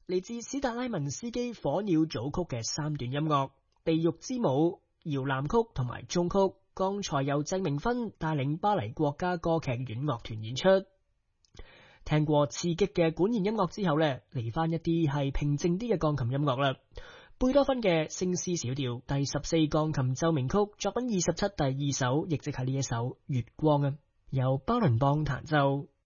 嚟自史達拉文斯基火鳥組曲嘅3段音樂，地獄之舞、搖籃曲同埋中曲，剛才由鄭明芬帶領巴黎國家歌劇院樂團演出。聽過刺激嘅管弦音樂之後呢，嚟翻一啲係平靜啲嘅鋼琴音樂啦。貝多芬嘅升 C 小調第14鋼琴奏鳴曲作品27第2首，亦即係呢一首月光啊，由巴倫邦彈奏。